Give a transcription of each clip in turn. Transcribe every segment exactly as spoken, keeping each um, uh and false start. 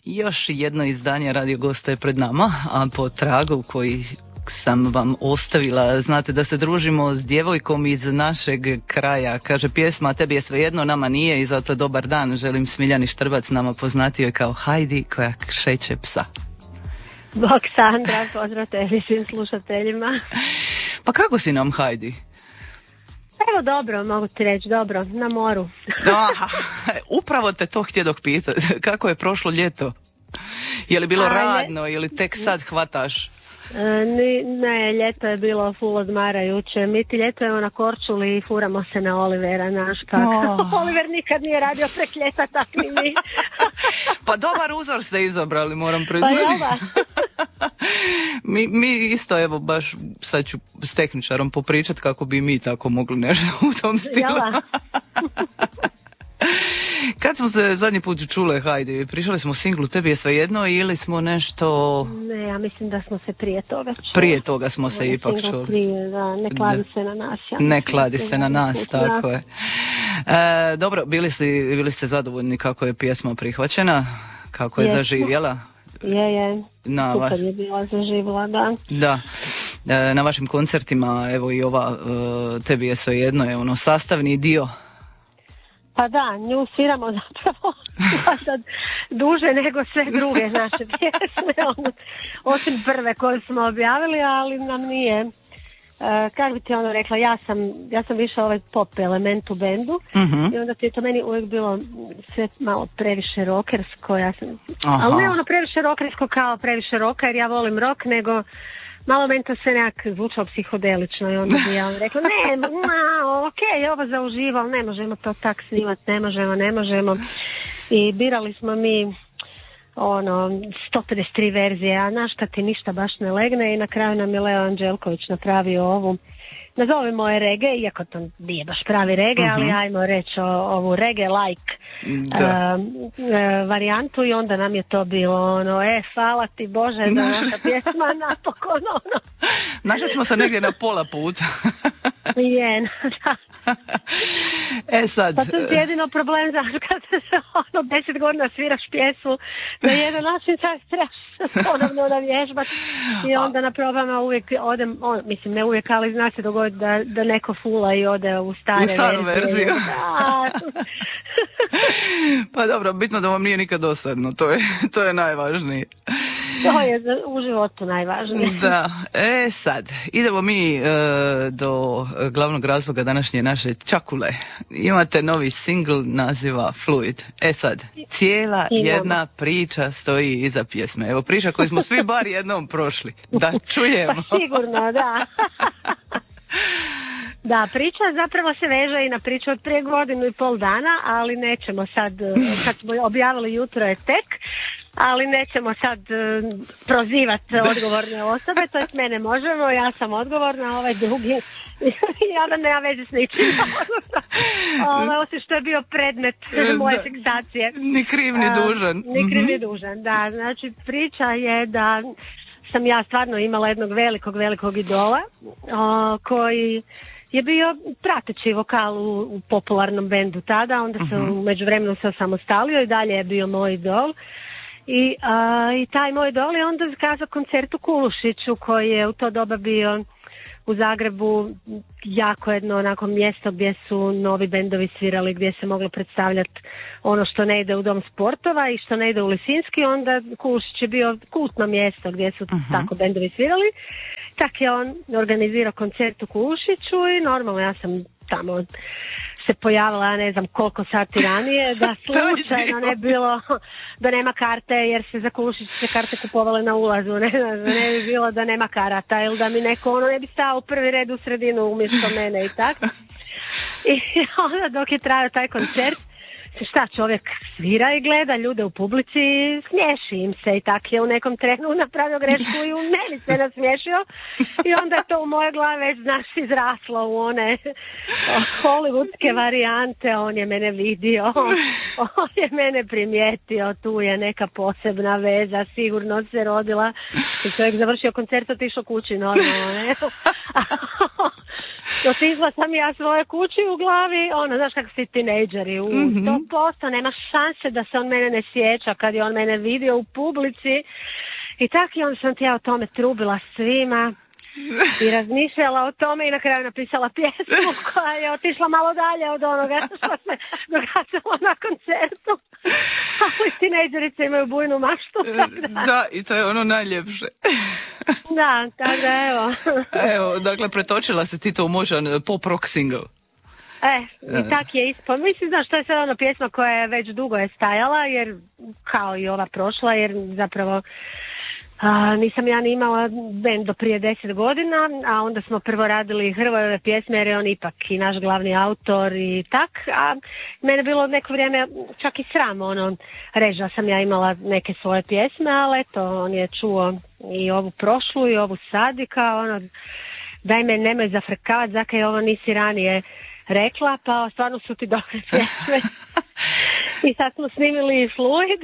Još jedno izdanje Radio Gosta je pred nama, a po tragu koji sam vam ostavila, znate da se družimo s djevojkom iz našeg kraja. Kaže pjesma, tebi je svejedno, nama nije, i zato dobar dan želim Smiljani Štrbac, nama poznatio je kao Hajdi koja šeće psa. Bog Sandra, pozdrav tebi svim slušateljima. Pa kako si nam, Hajdi? Evo dobro, mogu ti reći, dobro, na moru. Aha, upravo te to htjedoh pitati, kako je prošlo ljeto? Je li bilo A, radno ili tek sad hvataš? Ne, ne, ljeto je bilo full odmarajuće. Mi ti ljetujemo na Korčuli i furamo se na Olivera, naš kak. Oh. Oliver nikad nije radio prek ljeta, tak ni mi. Pa dobar uzor ste izabrali, moram priznati. Pa mi, mi isto, evo, baš sad ću s tehničarom popričati kako bi mi tako mogli nešto u tom stilu. Kad smo se zadnji put čule, Hajdi, prišli smo singlu Tebi je svejedno ili smo nešto... Ne, ja mislim da smo se prije toga čuli. Prije toga smo se ipak čuli. Prije, da, ne kladi da. se na nas. Ja ne kladi se na nas, put, tako da. je. E, dobro, bili, si, bili ste zadovoljni kako je pjesma prihvaćena? Kako je, je. zaživjela? Je, je. Na Super va... je bila zaživjela, da. Da. E, na vašim koncertima, evo i ova uh, Tebi je svejedno je ono sastavni dio. Pa da, nju sviramo zapravo sad duže nego sve druge naše pjesme, ono, osim prve koje smo objavili, ali nam nije, uh, kako bi ti ono rekla, ja sam, ja sam više ovaj pop element u bendu, uh-huh. i onda ti je to meni uvijek bilo sve malo previše rockersko, ja sam, ali ne ono previše rockersko kao previše roka, jer ja volim rock, nego malo meni to sve nekak zvučalo psihodelično i onda bi ja rekla, ne, ma, ok, ovo za uživo, ali ne možemo to tak snimati, ne možemo, ne možemo. I birali smo mi ono, sto pedeset tri verzije, a naš kad ti ništa baš ne legne, i na kraju nam je Leo Anđelković napravio ovu, nazovimo je reggae, iako to nije baš pravi reggae, uh-huh. ali ajmo reći o, ovu reggae-like uh, uh, varijantu, i onda nam je to bilo ono, e, hvala ti Bože da naša pjesma napokon ono. Našli smo se negdje na pola puta. Je, da. E sad... Pa to je jedino problem, znaš, kad se ono deset godina sviraš pjesmu, na jedan način sad trebaš ponovno da vježbaš, i onda na probama uvijek odem, on, mislim ne uvijek, ali zna se dogoditi da, da neko fula i ode u stare u staru verziju. verziju. Pa dobro, bitno da vam nije nikad dosadno, to je, to je najvažnije. To je u životu najvažnije. Da, e sad, idemo mi e, do glavnog razloga današnje naše čakule. Imate novi singl naziva Fluid. E sad, cijela Imamo. jedna priča stoji iza pjesme. Evo priča koju smo svi bar jednom prošli. Da čujemo. Pa sigurno, da. Da, priča zapravo se veže i na priču od prije godinu i pol dana, ali nećemo sad, kad smo objavili jutro je tek, ali nećemo sad uh, prozivati odgovorne osobe, to jest mene možemo, ja sam odgovorna, ovaj drugi, ja da nema veze s ničim. Ovo, osim što je bio predmet moje fiksacije. Ni kriv ni dužan. Uh, ni kriv ni dužan, da. Znači, priča je da sam ja stvarno imala jednog velikog, velikog idola, uh, koji je bio prateći vokal u, u popularnom bendu tada, onda se uh-huh. u međuvremenu se osamostalio i dalje je bio moj idol. I, a, i taj moj idol je onda zakazao koncert u Kulušiću, koji je u to doba bio u Zagrebu jako jedno onako mjesto gdje su novi bendovi svirali, gdje se moglo predstavljati ono što ne ide u Dom sportova i što ne ide u Lisinski, onda Kulušić je bio kultno mjesto gdje su uh-huh. tako bendovi svirali. Tak je on organizirao koncert u Kulušiću i normalno ja sam tamo se pojavila, ja ne znam koliko sati ranije, da slučajno ne bilo, da nema karte, jer se za Kulušić se karte kupovale na ulazu, ne, ne bi bilo da nema karata, ili da mi neko ono ne bi stao u prvi red u sredinu umjesto mene i tako. I onda dok je trajao taj koncert, šta čovjek svira i gleda ljude u publici, smiješi im se i tak je u nekom trenu napravio grešku i u meni se nasmiješio i onda je to u mojoj glavi već, znaš, izraslo u one hollywoodske varijante, on je mene vidio, on je mene primijetio, tu je neka posebna veza, sigurno se rodila i čovjek završio koncert, otišao kući normalno, ne? Otišla sam ja svoje kući u glavi, ono, znaš kako si tinejdžeri, u mm-hmm. sto posto nema šanse da se on mene ne sjeća kad je on mene vidio u publici. I tako i on sam ti ja o tome trubila svima i razmišljala o tome i na kraju napisala pjesmu koja je otišla malo dalje od onoga što se događalo na koncertu. Ali tinejdžerice imaju bujnu maštu. Da. da, i to je ono najljepše. Da, tako da evo. Evo, dakle, pretočila se ti to u možan pop rock single. E, i tak je ispod. Mislim, znaš, to je sve ono pjesma koja je već dugo je stajala, jer kao i ova prošla, jer zapravo a, nisam ja ni imala bend do prije deset godina, a onda smo prvo radili Hrvojeve pjesme, jer je on ipak i naš glavni autor i tak, a mene bilo neko vrijeme čak i sram, ono, reći da sam ja imala neke svoje pjesme, ali eto, on je čuo i ovu prošlu i ovu sad i kao ono, daj me nemoj zafrkavati, zakaj ovo nisi ranije rekla, pa stvarno su ti dobre pjesme. I sad smo snimili Fluid.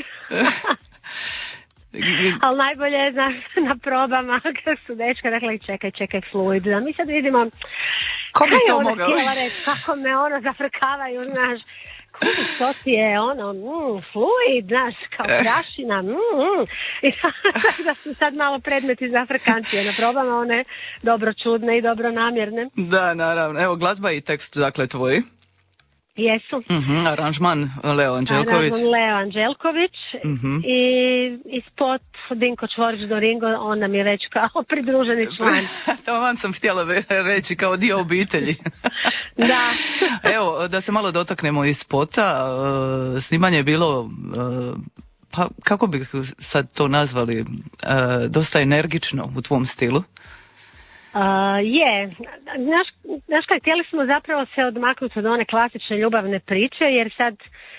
Ali najbolje je na, na probama kad su dečka rekli čekaj, čekaj Fluid. Da mi sad vidimo ko bi to mogao reći, kako me ono zafrkavaju, znaš. Kubi, to ti je ono, mm, Fluid, znaš, kao prašina, mm, mm. I da su sad malo predmeti za Afrikancije na probama, one dobro čudne i dobro namjerne. Da, naravno. Evo, glazba i tekst, dakle, tvoji. Jesu. Uh-huh, aranžman Leo Anđelković. Aranžman Leo Anđelković uh-huh. i ispod Dinko Čvorić Doringo, on nam je već kao pridruženi član. To vam sam htjela reći, kao dio obitelji. Da. Evo, da se malo dotaknemo iz spota. Snimanje je bilo, pa kako bih sad to nazvali, dosta energično u tvom stilu. Uh, je, znaš, znaš kaj, htjeli smo zapravo se odmaknuti od one klasične ljubavne priče, jer sad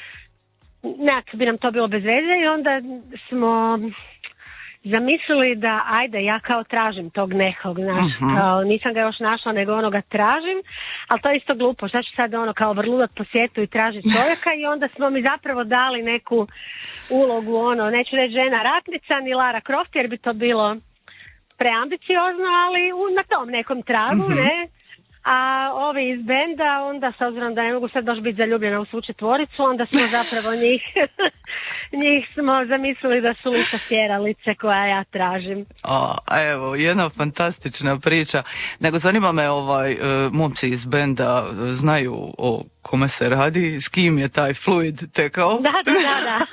nekak bi nam to bilo bez veze i onda smo zamislili da ajde, ja kao tražim tog nekog, znaš, uh-huh. kao nisam ga još našla, nego onoga tražim, ali to je isto glupo, šta ću sad ono kao vrludat po svijetu i tražiti čovjeka i onda smo mi zapravo dali neku ulogu, ono, neću reći žena ratnica ni Lara Croft, jer bi to bilo preambiciozno, ali u, na tom nekom tragu, mm-hmm. ne? A ovi iz benda, onda s obzirom da ne mogu sad baš biti zaljubljena u svu četvoricu, onda smo zapravo njih, njih smo zamislili da su lica sjeralice koja ja tražim. A, evo, jedna fantastična priča. Nego zanima me, ovaj, momci iz benda znaju o kome se radi, s kim je taj Fluid tekao? Da, da, da, da.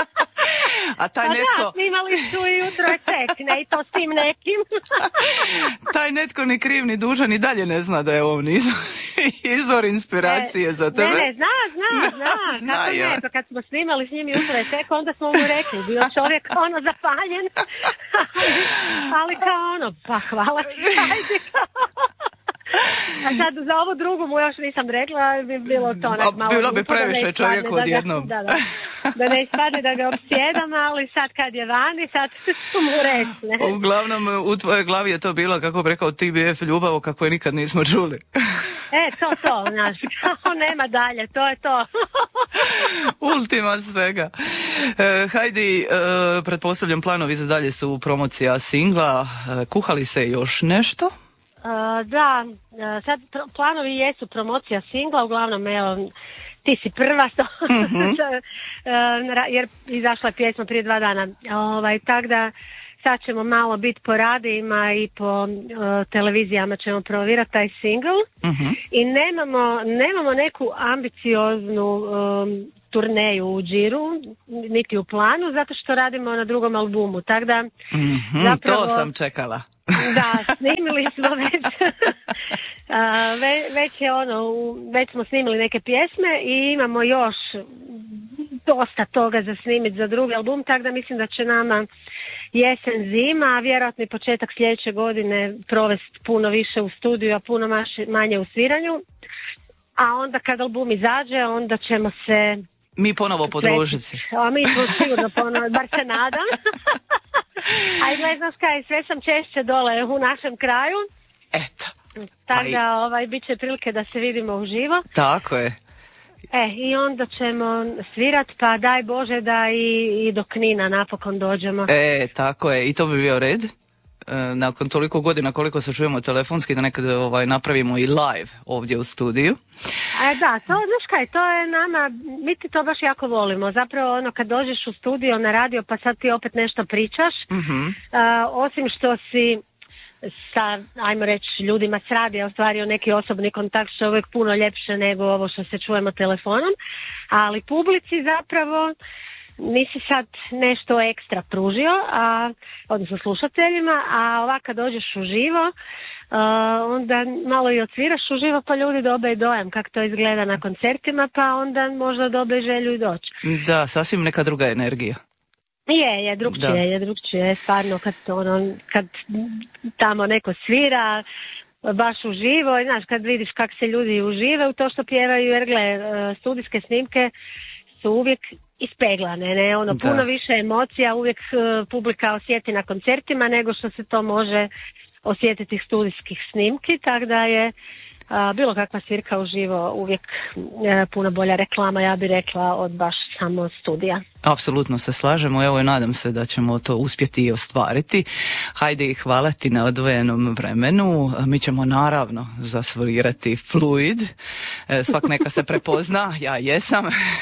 A taj pa netko... da, snimali su i jutro je tek, ne, i to s tim nekim. Taj netko ni kriv ni dužan i dalje ne zna da je on izvor, izvor inspiracije e, za tebe. Ne, ne, zna, zna, zna, zna kako ne, to kad smo snimali s njim jutro je tek, onda smo mu rekli, bio čovjek ono zapaljen, ali, ali kao ono, pa hvala ti, ajde kao... A sad za ovu drugu mu još nisam rekla, bi bilo to onak malo... Bilo bi previše čovjeku odjednom. Da, da, da ne ispadne da ga opsjedam, ali sad kad je vani, sad su mu resne. Uglavnom, u tvojoj glavi je to bilo, kako bi rekao T B F, ljubav kako je nikad nismo čuli. E, to, to, znaš, kao nema dalje, to je to. Ultima svega. E, Hajdi, e, pretpostavljam planovi za dalje su promocija singla, e, kuhali se još nešto? Uh, da, uh, sad pro- planovi jesu promocija singla, uglavnom evo, ti si prva, što, mm-hmm. uh, jer izašla je pjesma prije dva dana, ovaj, tako da sad ćemo malo biti po radijima i po uh, televizijama ćemo promovirati taj single mm-hmm. i nemamo, nemamo neku ambicioznu um, turneju u džiru, niti u planu, zato što radimo na drugom albumu, tako da mm-hmm, zapravo... To sam čekala. Da, snimili smo već, uh, ve, već je ono, već smo snimili neke pjesme i imamo još dosta toga za snimiti za drugi album, tako da mislim da će nama jesen, zima, a vjerojatno i početak sljedeće godine provesti puno više u studiju, a puno maši, manje u sviranju. A onda kad album izađe, onda ćemo se... Mi ponovo podružiti. A mi smo sigurno ponovo, bar se nadam. A i ne znam kaj, sve sam češće dole u našem kraju. Eto. Tako da ovaj, bit će prilike da se vidimo uživo. Tako je. E, i onda ćemo svirat, pa daj Bože da i, i do Knina napokon dođemo. E, tako je. I to bi bio red? nakon toliko godina koliko se čujemo telefonski, da nekad ovaj, napravimo i live ovdje u studiju. E, da, to, znaš kaj, to je nama, mi ti to baš jako volimo. Zapravo ono kad dođeš u studio na radio pa sad ti opet nešto pričaš, mm-hmm. a, osim što si sa, ajmo reći, ljudima s radija ostvario neki osobni kontakt, što je uvijek puno ljepše nego ovo što se čujemo telefonom, ali publici zapravo nisi sad nešto ekstra pružio, a, odnosno slušateljima, a ovako kad dođeš uživo, uh, onda malo i odsviraš uživo pa ljudi dobe i dojam kako to izgleda na koncertima, pa onda možda dobe želju i doći. Da, sasvim neka druga energija. Je, je, drugčije, da. je, drugčije, stvarno kad, ono, kad tamo neko svira, baš uživo, i znaš, kad vidiš kako se ljudi užive u to što pjevaju, jer gle, studijske snimke su uvijek ispeglane, ne, ono, puno da. više emocija uvijek uh, publika osjeti na koncertima nego što se to može osjetiti studijskih snimki, tako da je uh, bilo kakva svirka uživo uvijek uh, puno bolja reklama, ja bih rekla, od baš samo studija. Apsolutno se slažemo, evo i nadam se da ćemo to uspjeti i ostvariti. Hajde i hvala ti na odvojenom vremenu. Mi ćemo naravno zasvorirati Fluid. E, svak neka se prepozna, ja jesam.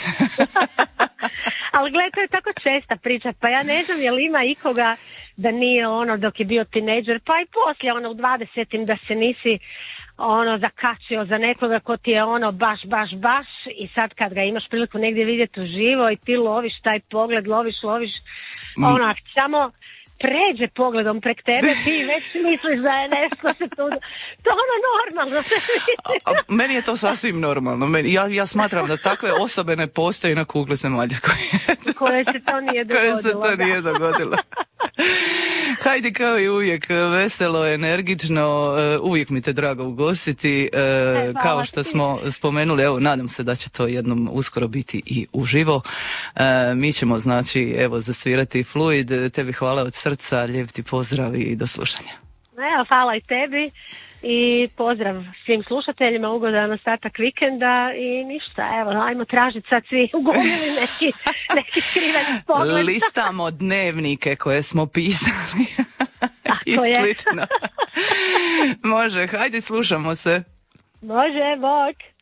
Ali gledaj, to je tako česta priča, pa ja ne znam je li ima ikoga da nije ono dok je bio tinejdžer, pa i poslije ono u dvadesetim da se nisi ono zakačio za nekoga ko ti je ono baš, baš, baš, i sad kad ga imaš priliku negdje vidjeti uživo i ti loviš taj pogled, loviš, loviš, ono, mm. samo pređe pogledom prek tebe, ti već misliš da je nešto se tu... To ono normalno. a, a, meni je to sasvim normalno. Meni, ja, ja smatram da takve osobe ne postoji na kugli zemaljskoj. Koje se to nije dogodilo. Koje se to nije dogodilo. Hajde, kao i uvijek, veselo, energično, uvijek mi te drago ugostiti. E, kao što ti. smo spomenuli, evo, nadam se da će to jednom uskoro biti i uživo. E, mi ćemo, znači, evo, zasvirati Fluid. Tebi hvala od srca, lijep ti pozdrav i do slušanja. Evo, hvala i tebi i pozdrav svim slušateljima, ugodan ostatak vikenda i ništa, evo, ajmo tražiti sad svi ugomili neki, neki skriveni pogled. Listamo dnevnike koje smo pisali i slično. Može, hajde slušamo se. Može, bok.